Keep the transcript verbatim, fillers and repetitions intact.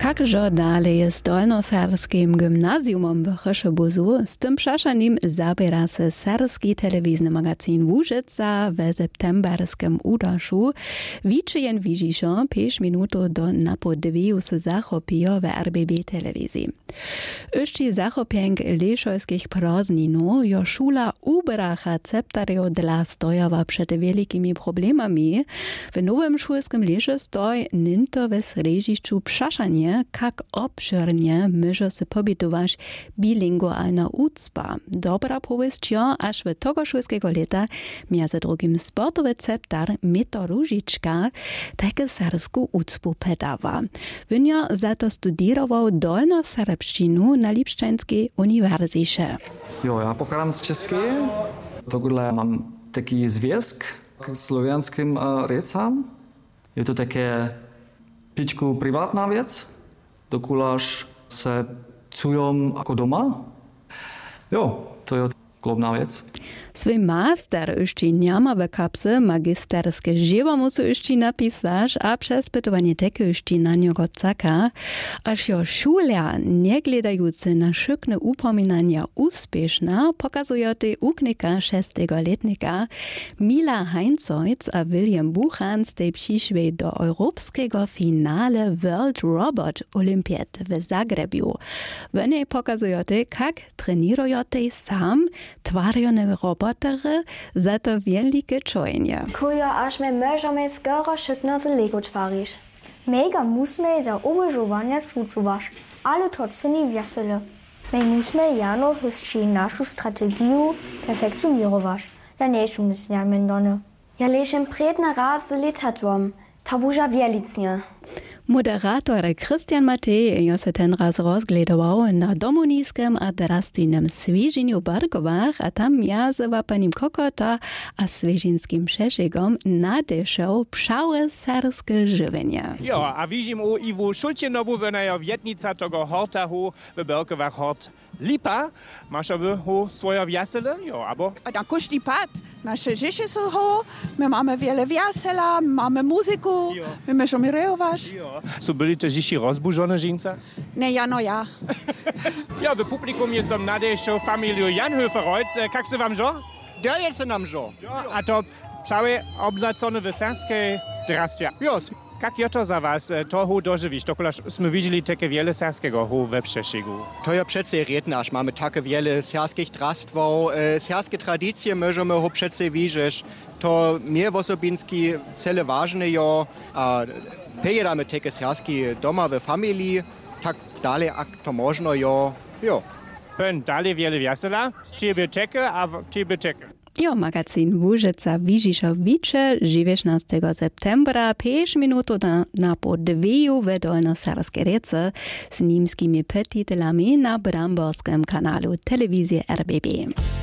Kakże dalej z Dolnoserskim gimnazjumom w Chyszybuzu, z tym przešanim zabiera se serski telewizyjny magazyn Łużyca w septemberskim udaszu. Wiczyjen widziszą pięć minut do napodwiu se zachopijo w R B B telewizji. Jeszcze zachopięk leszojskich prazdninów jo szula ubracha ceptario dla stojowa przed wielkimi problemami. W nowym szulskim lesie stoj ninto w srežišću przeszanie, jak obszirnie może se pobytować bilingualna ucpa. Dobra powieścia, aż w tego szulskiego lata między drugim sportowy ceptar Mito Róžička takie sersku ucpu pedawa. Wynia za to studiował dolnoserbszczynu na Lipšťanskej uniwersycie. Jo, ja pocházím z Česky. Tohle mám taký zvězk k slovenským uh, řečám. Je to také pičku privátna věc. Dokuláž se cujom jako doma. Jo, to je globná věc. Svoj master ještě няма v kapse magisterske živo musu ještě napisać, a przespytowanie teke ještě na niego caka, aż jo šulia, negledajúce na šykne upominania úspěšna, pokazuje te uknika šestego letnika Mila Heinzojc a William Buchan ste přišli do europejskiego finale World Robot Olympiad w Zagrebiu. W niej pokazuje te, jak trenują te sam twarjone roboty za to wielkie czojenie. Kuja, aż my możemy skoro szybko z Lego tworzyć. Mega musimy za używanie cucować, ale to co nie wesele. My musimy jano jeszcze naszą strategię perfekcjonować. Ja nie jestem z nią mędony. Ja leżę przedna raz z literaturą. To burza wielicnie. Moderator Christian Matej jo se ten raz rozgledował na domuniskim a drastinem Świeżiniu Bargowach, a tam ja z Wapanim Kokota a Świeżynskim Przeszegom nadeszał pszałe serskie żywienie. Jo, a widzim u Iwu Szulcienowu wynajo wietnica tego hortahu w Berkowach hort Lipa. Masz aby hu swoje wiasele? Jo, abo? A da kuszli pat. Nasze rzeczy są ho, my mamy wiele wiasela, mamy muzyku, jo. My możemy rejować. Jo. Są byli te dzieci rozburzone żeńce? Ne, ja no ja. Ja, w publikum jest som nadeszł familiu Janhöfer-Reutz. Jak se wam żo? Ja jest nam żo. A to pszałe oblacone w serskiej drastwie. Jo. Jak je to za was toho dożywić? Dokulaż sme widzieli takie wiele serskiego hu we Przeszegu. To ja przece rednasz. Mamy takie wiele serskich drastwów. E, serskie tradycje możemy ho przece widzieć. To mnie w osobinski cele ważne jo. A pejemy takie serskie doma w familii. Tak dalej, jak to można jo. Jo. Pen dalej wiele wiesela. Ciebie czeka, a ciebie czeka. Jo, magazyn Łużyca Wiżiszowicze żywie szesnastego septembra, pięć minut na, na podwiju w Dolnoserskiej Rece z niemskimi podtytułami na bramborskim kanalu telewizji R B B.